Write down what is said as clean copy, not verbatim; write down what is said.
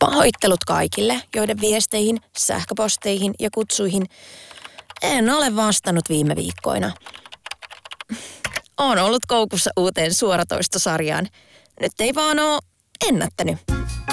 Pahoittelut kaikille, joiden viesteihin, sähköposteihin ja kutsuihin en ole vastannut viime viikkoina. Oon ollut koukussa uuteen suoratoistosarjaan. Nyt ei vaan oo ennättänyt.